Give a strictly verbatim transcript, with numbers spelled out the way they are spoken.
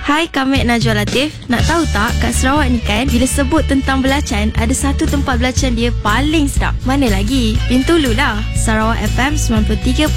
Hai, kami Najwa Latif. Nak tahu tak, kat Sarawak ni kan, bila sebut tentang belacan, ada satu tempat belacan dia paling sedap. Mana lagi? Bintulu lah. Sarawak F M sembilan puluh tiga